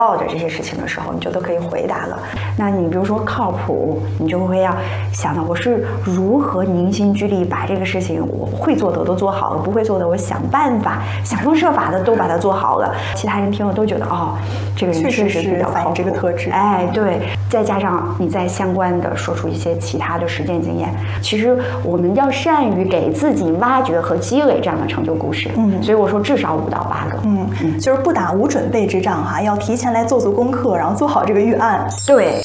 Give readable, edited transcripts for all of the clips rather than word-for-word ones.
抱着这些事情的时候，你就都可以回答了。那你比如说靠谱，你就会要想到我是如何凝心聚力把这个事情我会做的都做好了，不会做的我想办法想方设法的都把它做好了。其他人听了都觉得哦，这个人确实比较靠谱， 这个特质。 哎，对，再加上你再相关的说出一些其他的实践经验，其实我们要善于给自己挖掘和积累这样的成就故事。所以我说至少5到8个。 就是不打无准备之仗哈，要提前来做功课，然后做好这个预案。 对。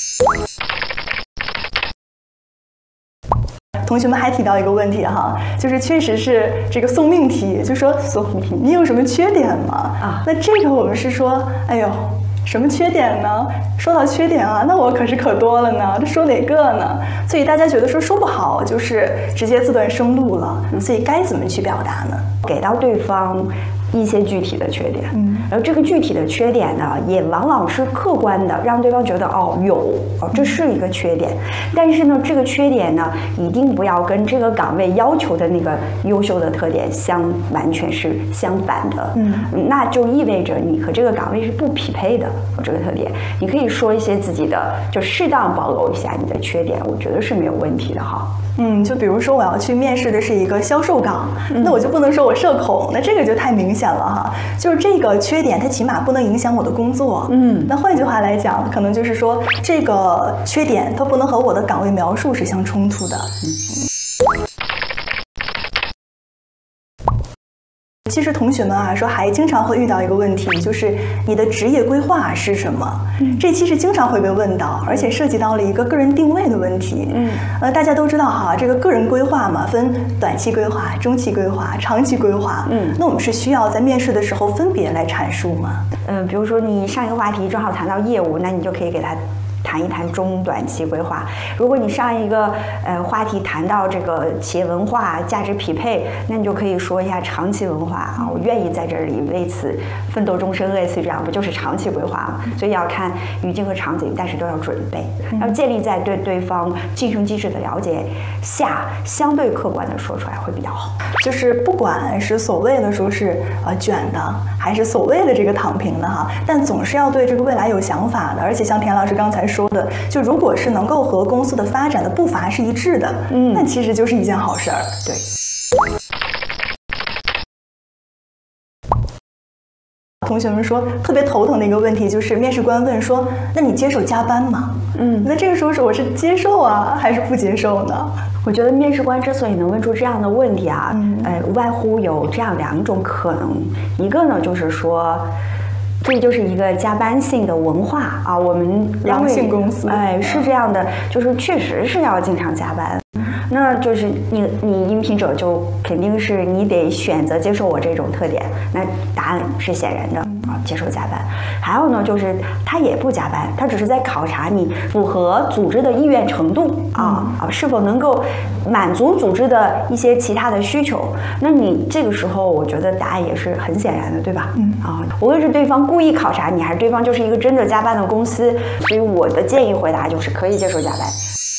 同学们还提到一个问题哈，就是确实是这个送命题，就说送命题，你有什么缺点吗？那这个我们是说，哎呦，什么缺点呢？说到缺点啊，那我可多了呢，这说哪个呢？所以大家觉得说不好，就是直接自断生路了。所以该怎么去表达呢？ 给到对方一些具体的缺点，而这个具体的缺点呢，也往往是客观的，让对方觉得这是一个缺点。但是呢，这个缺点呢，一定不要跟这个岗位要求的那个优秀的特点完全是相反的。那就意味着你和这个岗位是不匹配的。这个特点，你可以说一些自己的，就适当暴露一下你的缺点，我觉得是没有问题的哈。 就比如说我要去面试的是一个销售岗，那我就不能说我社恐，那这个就太明显了哈。就是这个缺点，它起码不能影响我的工作。那换句话来讲，可能就是说这个缺点它不能和我的岗位描述是相冲突的。其实同学们啊，说还经常会遇到一个问题，就是你的职业规划是什么？这其实经常会被问到，而且涉及到了一个个人定位的问题。大家都知道哈，这个个人规划嘛，分短期规划、中期规划、长期规划。那我们是需要在面试的时候分别来阐述吗？ 比如说你上一个话题正好谈到业务，那你就可以给他谈一谈中短期规划。如果你上一个话题谈到这个企业文化、价值匹配，那你就可以说一下长期文化啊，我愿意在这里为此奋斗终身，类似于这样，不就是长期规划吗？所以要看语境和场景，但是都要准备，要建立在对对方晋升机制的了解下，相对客观的说出来会比较好。 就是不管是所谓的说是卷的，还是所谓的这个躺平的哈，但总是要对这个未来有想法的。而且像田老师刚才说的，就如果是能够和公司的发展的步伐是一致的，那其实就是一件好事儿。 对。 同学们说特别头疼的一个问题就是面试官问说，那你接受加班吗？那这个时候我是接受啊，还是不接受呢？ 我觉得面试官之所以能问出这样的问题啊，无外乎有这样2种可能。一个呢，就是说，这就是一个加班性的文化啊，我们狼性公司， 是这样的，就是确实是要经常加班。那就是你应聘者就肯定是你得选择接受我这种特点，那答案是显然的啊，接受加班。还有呢，就是他也不加班，他只是在考察你符合组织的意愿程度是否能够满足组织的一些其他的需求。那你这个时候，我觉得答案也是很显然的，对吧？无论是对方故意考察你，还是对方就是一个真的加班的公司，所以我的建议回答就是可以接受加班。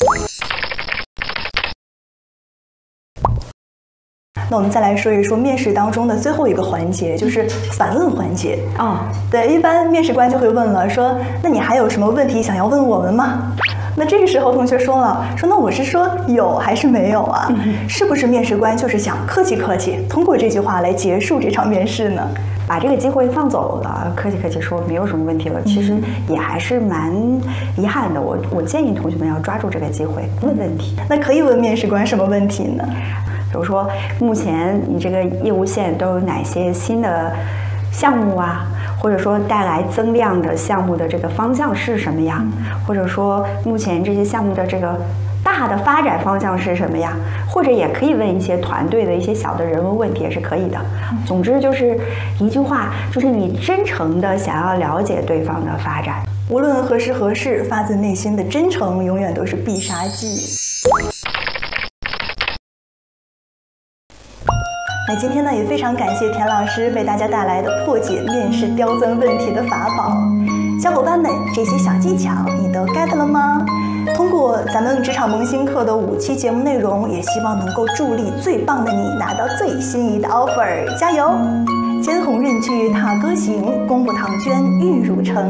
那我们再来说一说面试当中的最后一个环节，就是反问环节。对，一般面试官就会问了，说那你还有什么问题想要问我们吗？那这个时候同学说了，说那我是说有还是没有啊？是不是面试官就是想客气客气，通过这句话来结束这场面试呢？ 把这个机会放走了，客气客气说没有什么问题了，其实也还是蛮遗憾的。我建议同学们要抓住这个机会问问题。 那可以问面试官什么问题呢？ 比如说，目前你这个业务线都有哪些新的项目啊？或者说带来增量的项目的这个方向是什么呀？或者说目前这些项目的这个大的发展方向是什么呀？或者也可以问一些团队的一些小的人文问题也是可以的。总之就是一句话，就是你真诚的想要了解对方的发展， 无论何时何事，发自内心的真诚永远都是必杀技。那今天呢，也非常感谢田老师为大家带来的破解面试刁钻问题的法宝。小伙伴们，这些小技巧你都 get 了吗？通过咱们职场萌新课的5期节目内容，也希望能够助力最棒的你拿到最心仪的 offer， 加油！ 肩鸿闰去踏歌行，工部唐娟玉汝城。